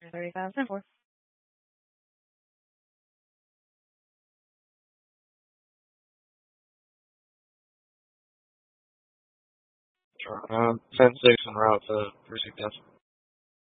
30,004. Sure. 10-6 en route to pursuit death.